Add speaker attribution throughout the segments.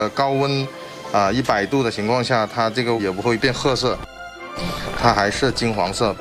Speaker 1: 高温100度的情况下，它这个也不会变褐色，它还是金黄色。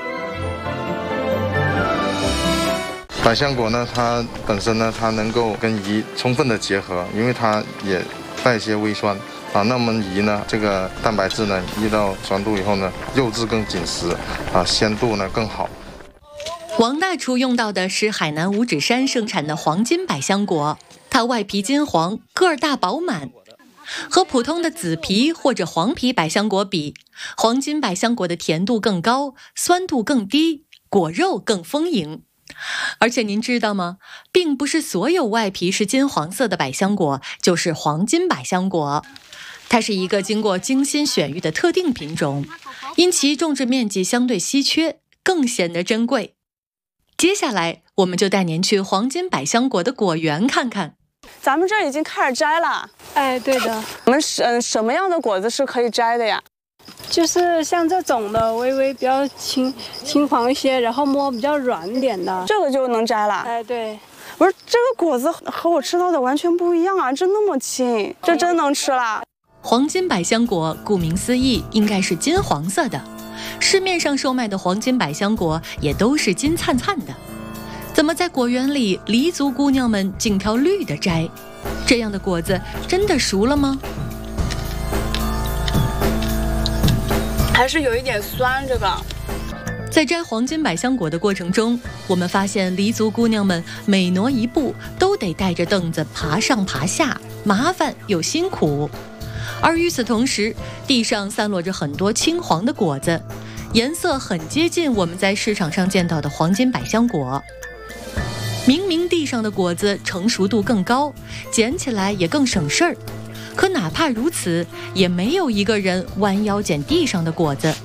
Speaker 1: 百香果呢，它本身呢，它能够跟饴充分的结合，因为它也带一些微酸那么饴呢，这个蛋白质呢遇到酸度以后呢，肉质更紧实鲜度呢更好。
Speaker 2: 王大厨用到的是海南五指山生产的黄金百香果，它外皮金黄，个儿大饱满。和普通的紫皮或者黄皮百香果比，黄金百香果的甜度更高，酸度更低，果肉更丰盈。而且您知道吗？并不是所有外皮是金黄色的百香果就是黄金百香果，它是一个经过精心选育的特定品种，因其种植面积相对稀缺，更显得珍贵。接下来我们就带您去黄金百香果的果园看看。
Speaker 3: 咱们这已经开始摘了。
Speaker 4: 哎，对的。
Speaker 3: 我们什么样的果子是可以摘的呀？
Speaker 4: 就是像这种的，微微比较青黄一些，然后摸比较软点的，
Speaker 3: 这个就能摘了。
Speaker 4: 哎，对。
Speaker 3: 不是，这个果子和我吃到的完全不一样啊！这那么轻，这真能吃了。
Speaker 2: 黄金百香果顾名思义，应该是金黄色的。市面上售卖的黄金百香果也都是金灿灿的。怎么在果园里，黎族姑娘们竟挑绿的摘？这样的果子真的熟了吗？
Speaker 3: 还是有一点酸。这个
Speaker 2: 在摘黄金百香果的过程中，我们发现黎族姑娘们每挪一步都得带着凳子爬上爬下，麻烦又辛苦。而与此同时，地上散落着很多青黄的果子，颜色很接近我们在市场上见到的黄金百香果。明明地上的果子成熟度更高，捡起来也更省事儿，可哪怕如此，也没有一个人弯腰捡地上的果子。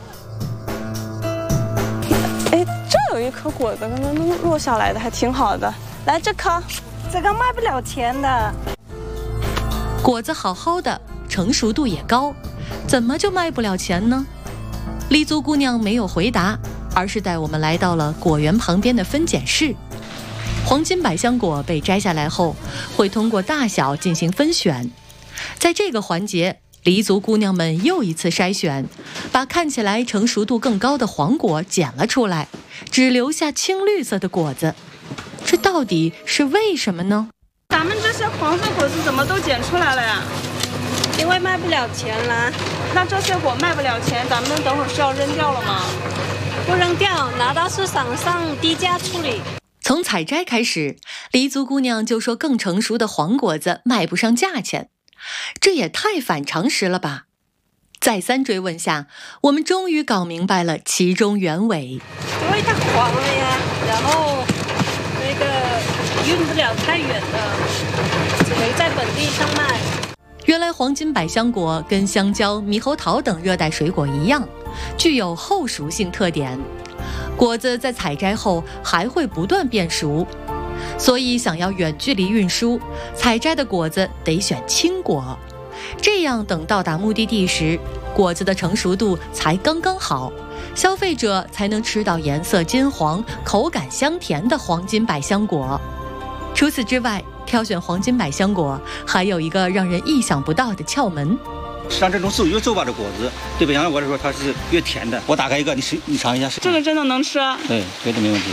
Speaker 3: 哎，这有一颗果子刚刚落下来的，还挺好的。来，这颗，
Speaker 4: 这个卖不了钱的。
Speaker 2: 果子好好的，成熟度也高，怎么就卖不了钱呢？黎族姑娘没有回答，而是带我们来到了果园旁边的分拣室。黄金百香果被摘下来后，会通过大小进行分选。在这个环节，黎族姑娘们又一次筛选，把看起来成熟度更高的黄果捡了出来，只留下青绿色的果子。这到底是为什么呢？
Speaker 3: 咱们这些黄色果子怎么都捡出来了呀？
Speaker 4: 因为卖不了钱了。
Speaker 3: 那这些果卖不了钱，咱们等会儿是要扔掉了吗？
Speaker 4: 不扔掉，拿到市场上低价处理。
Speaker 2: 从采摘开始，黎族姑娘就说更成熟的黄果子卖不上价钱，这也太反常识了吧！再三追问下，我们终于搞明白了其中原委。
Speaker 4: 因为它黄了呀，然后那个运不了太远的，只能在本地上卖。
Speaker 2: 原来黄金百香果跟香蕉、猕猴桃等热带水果一样，具有后熟性特点。果子在采摘后还会不断变熟，所以想要远距离运输，采摘的果子得选青果，这样等到达目的地时，果子的成熟度才刚刚好，消费者才能吃到颜色金黄、口感香甜的黄金百香果。除此之外，挑选黄金百香果还有一个让人意想不到的窍门。
Speaker 5: 像这种瘦越皱巴的果子，对北香果来说它是越甜的。我打开一个，你尝一下。
Speaker 3: 这个真的能吃？
Speaker 5: 对，绝对没问题。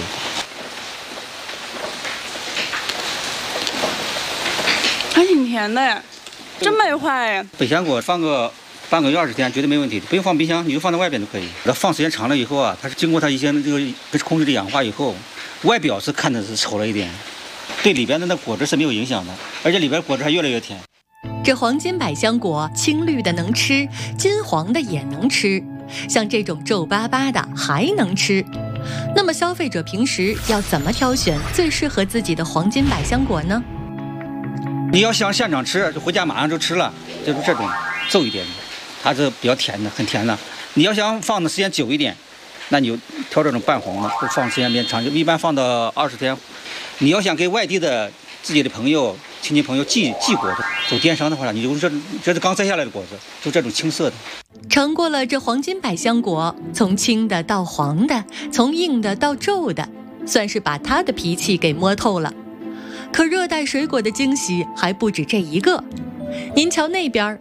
Speaker 3: 还挺甜的，真没坏。
Speaker 5: 北香果放个半个月20天绝对没问题，不用放冰箱，你就放在外边就可以。它放时间长了以后啊，它是经过它一些这个空气的氧化以后，外表是看着是丑了一点，对里边的那果汁是没有影响的，而且里边果汁还越来越甜。
Speaker 2: 这黄金百香果青绿的能吃，金黄的也能吃，像这种皱巴巴的还能吃。那么消费者平时要怎么挑选最适合自己的黄金百香果呢？
Speaker 5: 你要想现场吃，就回家马上就吃了，就是这种皱一点的，它是比较甜的，很甜的。你要想放的时间久一点，那你就挑这种半红的，就放时间变长，一般放到20天。你要想给外地的自己的朋友、亲戚朋友寄果子，走电商的话，你就这是刚摘下来的果子，就这种青色的。
Speaker 2: 尝过了这黄金百香果，从青的到黄的，从硬的到皱的，算是把它的脾气给摸透了。可热带水果的惊喜还不止这一个。 您瞧那边